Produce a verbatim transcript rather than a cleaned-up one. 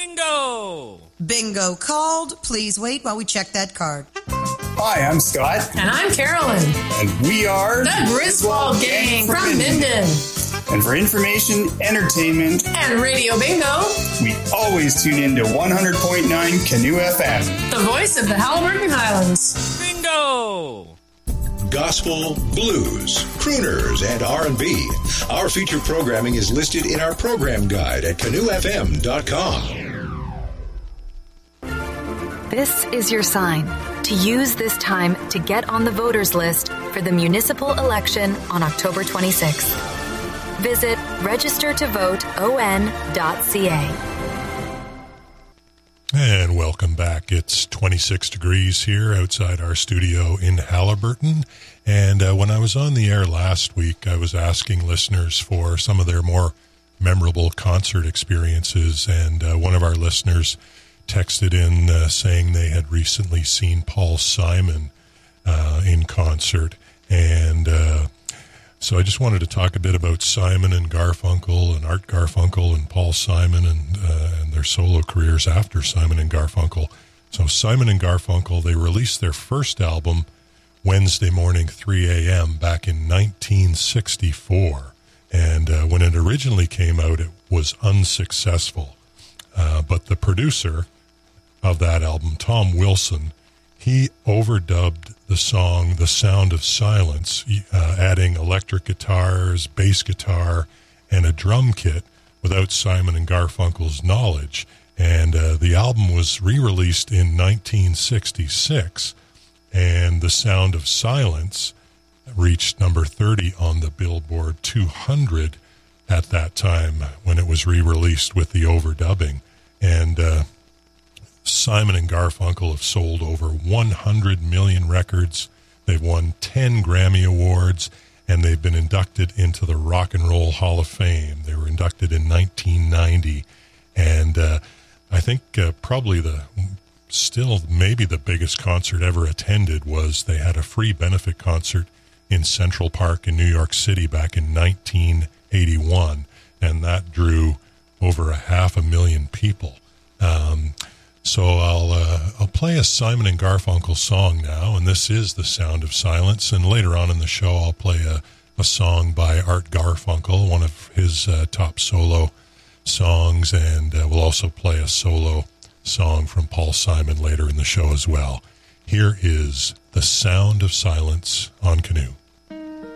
Bingo! Bingo called. Please wait while we check that card. Hi, I'm Scott. And I'm Carolyn. And we are the Griswold Gang from Minden. And for information, entertainment, and Radio Bingo, we always tune in to one hundred point nine Canoe F M. The voice of the Haliburton Highlands. Bingo! Gospel, blues, crooners, and R and B. Our feature programming is listed in our program guide at canoe f m dot com. This is your sign to use this time to get on the voters list for the municipal election on October twenty-sixth. Visit register to vote o n dot c a. And welcome back. It's twenty-six degrees here outside our studio in Haliburton. And uh, when I was on the air last week, I was asking listeners for some of their more memorable concert experiences. And uh, one of our listeners texted in uh, saying they had recently seen Paul Simon uh, in concert. And uh, so I just wanted to talk a bit about Simon and Garfunkel and Art Garfunkel and Paul Simon and, uh, and their solo careers after Simon and Garfunkel. So Simon and Garfunkel, they released their first album Wednesday morning, three a.m. back in nineteen sixty-four. And uh, when it originally came out, it was unsuccessful. Uh, but the producer of that album, Tom Wilson, he overdubbed the song The Sound of Silence, uh, adding electric guitars, bass guitar, and a drum kit without Simon and Garfunkel's knowledge. And uh, the album was re-released in nineteen sixty-six, and The Sound of Silence reached number thirty on the Billboard two hundred at that time when it was re-released with the overdubbing. And uh, Simon and Garfunkel have sold over one hundred million records. They've won ten Grammy Awards, and they've been inducted into the Rock and Roll Hall of Fame. They were inducted in nineteen ninety. And uh, I think uh, probably the, still maybe the biggest concert ever attended was they had a free benefit concert in Central Park in New York City back in nineteen eighty-one. And that drew over a half a million people. Um, so I'll uh, I'll play a Simon and Garfunkel song now, and this is The Sound of Silence. And later on in the show, I'll play a, a song by Art Garfunkel, one of his uh, top solo songs, and uh, we'll also play a solo song from Paul Simon later in the show as well. Here is The Sound of Silence on Canoe.